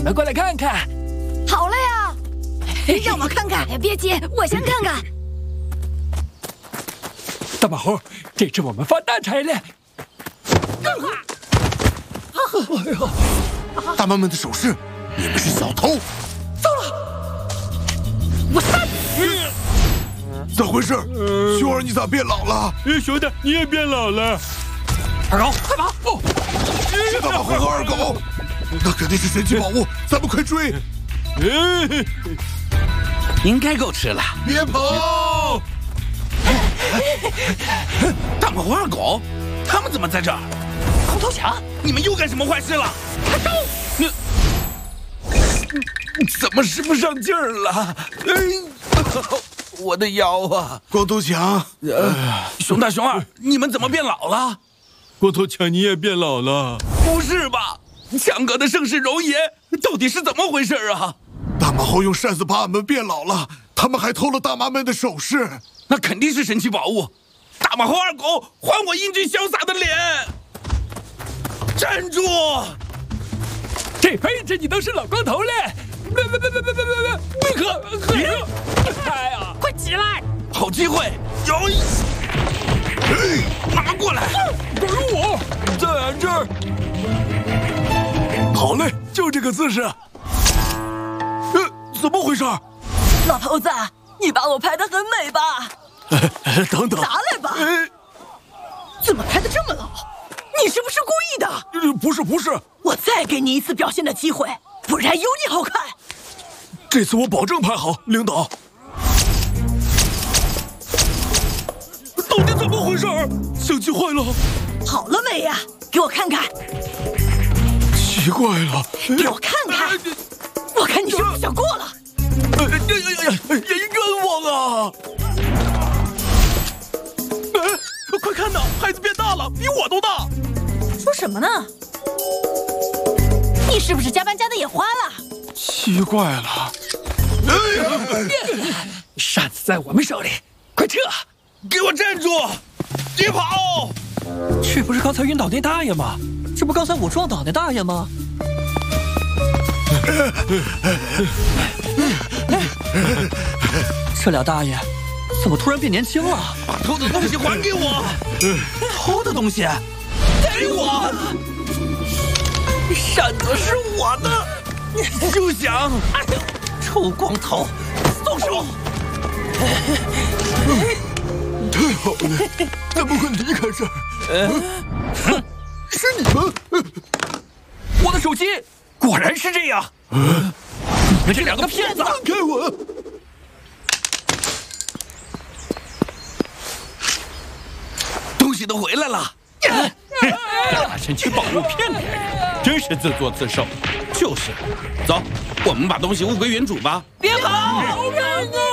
们过来看看。 好了呀，让我看看。别急，我先看看。 大马猴，这次我们发大财了！哎呦， 大妈们的首饰，你们是小偷！ 糟了，我杀你！ 咋回事？熊儿，你咋变老了？ 熊大，你也变老了。二狗，快跑！哦， 是大马猴和二狗，那肯定是神奇宝物，咱们快追！ 应该够吃了。 别跑！ 大马猴、二狗，他们怎么在这儿？ 空投强， 你们又干什么坏事了？ 开刀！ 怎么使不上劲儿了？我的腰啊！ 光头强， 熊大、熊二，你们怎么变老了？ 光头强，你也变老了？ 不是吧？强哥的盛世容颜到底是怎么回事啊？ 大马猴用扇子把俺们变老了，他们还偷了大妈们的首饰， 那肯定是神奇宝物。大马猴、二狗，还我英俊潇洒的脸！站住！ 这辈子你都是老光头了！别！开啊！ 快起来！ 好机会，有！拿过来！ 给我！在俺这儿。好嘞，就这个姿势。怎么回事？ 老头子，你把我拍得很美吧？ 等等， 拿来吧！怎么拍得这么老？你是不是故意的？ 不是， 我再给你一次表现的机会，不然有你好看。 这次我保证拍好，领导。到底怎么回事？相机坏了。 好了没呀？给我看看。 奇怪了， 给我看看。我看你是不是想过了？ 冤枉啊！ 快看呐，孩子变大了，比我都大。 说什么呢？你是不是加班加的眼花了？ 奇怪了，扇子在我们手里，快撤！ 给我站住！别跑！ 这不是刚才晕倒那大爷吗？这不刚才我撞倒那大爷吗？这俩大爷怎么突然变年轻了？ 把偷的东西还给我！偷的东西，给我！扇子是我的，休想！臭光头，松手！ 太好了，咱们快离开这儿。是你们！ 我的手机，果然是这样。你们这两个骗子！ 放开我！ 东西都回来了。 拿神奇宝物骗别人，真是自作自受。 就是，走，我们把东西物归原主吧。 别跑！ 饶命啊！